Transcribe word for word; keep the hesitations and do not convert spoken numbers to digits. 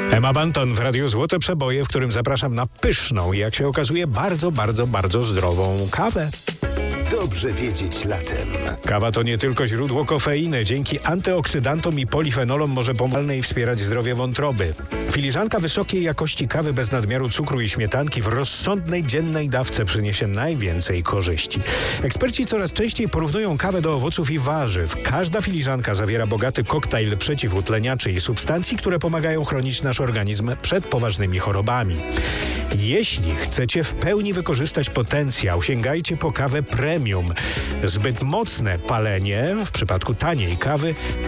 Emma Banton w Radiu Złote Przeboje, w którym zapraszam na pyszną i jak się okazuje bardzo, bardzo, bardzo zdrową kawę. Dobrze wiedzieć latem. Kawa to nie tylko źródło kofeiny. Dzięki antyoksydantom i polifenolom może pomóc i wspierać zdrowie wątroby. Filiżanka wysokiej jakości kawy bez nadmiaru cukru i śmietanki w rozsądnej dziennej dawce przyniesie najwięcej korzyści. Eksperci coraz częściej porównują kawę do owoców i warzyw. Każda filiżanka zawiera bogaty koktajl przeciwutleniaczy i substancji, które pomagają chronić nasz organizm przed poważnymi chorobami. Jeśli chcecie w pełni wykorzystać potencjał, sięgajcie po kawę premium. Zbyt mocne palenie w przypadku taniej kawy